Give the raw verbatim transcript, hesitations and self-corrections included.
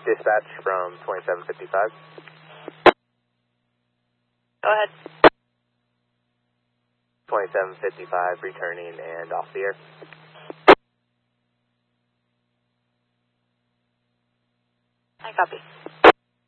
dispatch from twenty-seven fifty-five. Go ahead. twenty-seven fifty-five, returning and off the air. I copy.